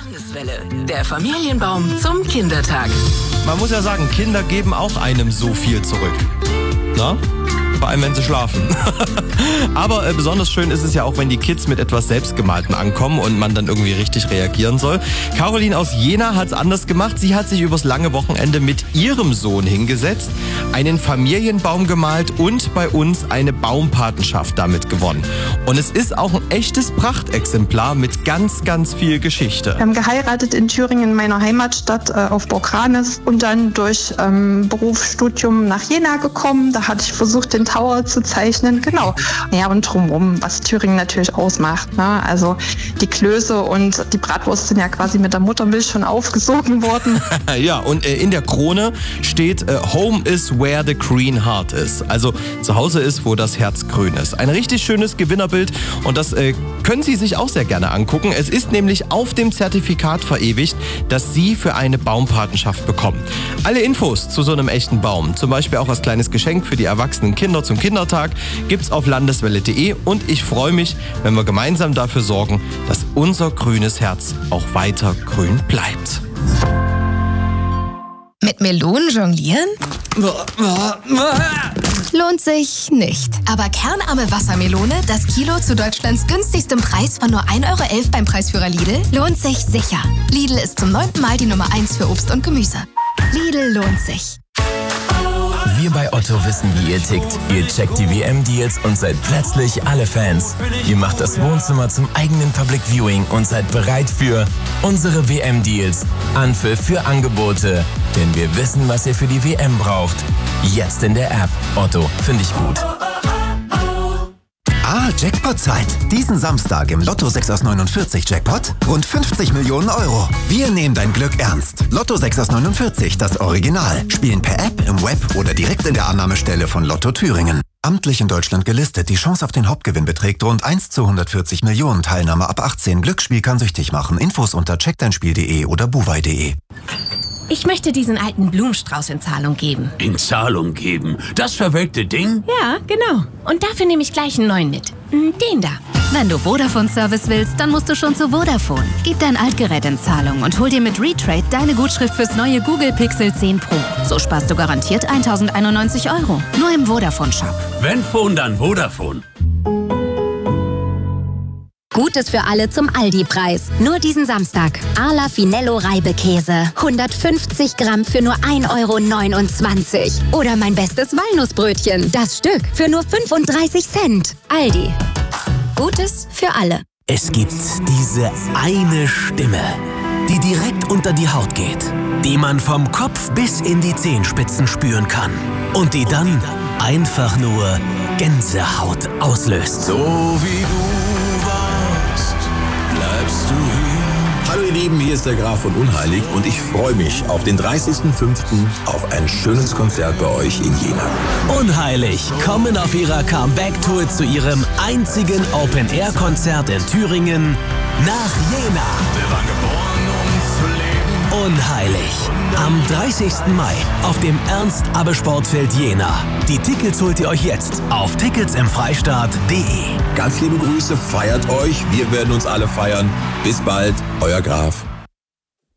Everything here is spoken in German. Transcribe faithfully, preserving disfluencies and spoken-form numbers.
Landeswelle, der Familienbaum zum Kindertag. Man muss ja sagen, Kinder geben auch einem so viel zurück. Na? Vor allem, wenn sie schlafen. Aber äh, besonders schön ist es ja auch, wenn die Kids mit etwas Selbstgemaltem ankommen und man dann irgendwie richtig reagieren soll. Caroline aus Jena hat es anders gemacht. Sie hat sich übers lange Wochenende mit ihrem Sohn hingesetzt, einen Familienbaum gemalt und bei uns eine Baumpatenschaft damit gewonnen. Und es ist auch ein echtes Prachtexemplar mit ganz, ganz viel Geschichte. Wir haben geheiratet in Thüringen, in meiner Heimatstadt äh, auf Burg Ranis und dann durch ähm, Berufsstudium nach Jena gekommen. Da hatte ich versucht, den Tower zu zeichnen, genau. Ja, und drumherum, was Thüringen natürlich ausmacht. Ne? Also die Klöße und die Bratwurst sind ja quasi mit der Muttermilch schon aufgesogen worden. Ja, und äh, in der Krone steht, äh, Home is where the green heart is. Also zu Hause ist, wo das Herz grün ist. Ein richtig schönes Gewinnerbild und das äh, können Sie sich auch sehr gerne angucken. Es ist nämlich auf dem Zertifikat verewigt, das Sie für eine Baumpatenschaft bekommen. Alle Infos zu so einem echten Baum, zum Beispiel auch als kleines Geschenk für die erwachsenen Kinder zum Kindertag, gibt's auf landeswelle punkt de und ich freue mich, wenn wir gemeinsam dafür sorgen, dass unser grünes Herz auch weiter grün bleibt. Mit Melonen jonglieren? Lohnt sich nicht. Aber kernarme Wassermelone, das Kilo zu Deutschlands günstigstem Preis von nur ein Euro elf beim Preisführer Lidl, lohnt sich sicher. Lidl ist zum neunten Mal die Nummer eins für Obst und Gemüse. Lidl lohnt sich. Wir bei Otto wissen, wie ihr tickt. Ihr checkt die W M-Deals und seid plötzlich alle Fans. Ihr macht das Wohnzimmer zum eigenen Public Viewing und seid bereit für unsere W M-Deals. Anpfiff für Angebote. Denn wir wissen, was ihr für die W M braucht. Jetzt in der App. Otto, finde ich gut. Ah, Jackpot-Zeit. Diesen Samstag im Lotto sechs aus neunundvierzig Jackpot rund fünfzig Millionen Euro. Wir nehmen dein Glück ernst. Lotto sechs aus neunundvierzig, das Original. Spielen per App, im Web oder direkt in der Annahmestelle von Lotto Thüringen. Amtlich in Deutschland gelistet. Die Chance auf den Hauptgewinn beträgt rund eins zu hundertvierzig Millionen. Teilnahme ab achtzehn. Glücksspiel kann süchtig machen. Infos unter check dein spiel punkt de oder buwei punkt de. Ich möchte diesen alten Blumenstrauß in Zahlung geben. In Zahlung geben? Das verwelkte Ding? Ja, genau. Und dafür nehme ich gleich einen neuen mit. Den da. Wenn du Vodafone-Service willst, dann musst du schon zu Vodafone. Gib dein Altgerät in Zahlung und hol dir mit Retrade deine Gutschrift fürs neue Google Pixel zehn Pro. So sparst du garantiert tausendeinundneunzig Euro. Nur im Vodafone-Shop. Wenn Phone, dann Vodafone. Gutes für alle zum Aldi-Preis. Nur diesen Samstag. Arla Finello Reibekäse. hundertfünfzig Gramm für nur ein Euro neunundzwanzig. Oder mein bestes Walnussbrötchen. Das Stück für nur fünfunddreißig Cent. Aldi. Gutes für alle. Es gibt diese eine Stimme, die direkt unter die Haut geht, die man vom Kopf bis in die Zehenspitzen spüren kann und die dann einfach nur Gänsehaut auslöst. So wie du warst, bleibst du hier. Hallo ihr Lieben, hier ist der Graf von Unheilig und ich freue mich auf den dreißigsten fünften auf ein schönes Konzert bei euch in Jena. Unheilig kommen auf ihrer Comeback-Tour zu ihrem einzigen Open-Air-Konzert in Thüringen nach Jena. Wir waren geboren, um zu leben. Unheilig. Am dreißigsten Mai auf dem Ernst-Abbe-Sportfeld Jena. Die Tickets holt ihr euch jetzt auf tickets im freistaat punkt de. Ganz liebe Grüße, feiert euch. Wir werden uns alle feiern. Bis bald, euer Graf.